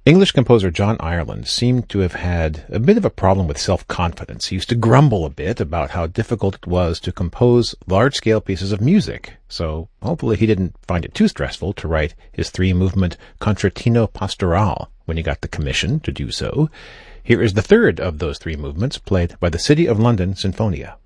English composer John Ireland seemed to have had a bit of a problem with self-confidence. He used to grumble a bit about how difficult it was to compose large-scale pieces of music, so hopefully he didn't find it too stressful to write his three-movement Concertino Pastoral when he got the commission to do so. Here is the third of those three movements, played by the City of London Sinfonia.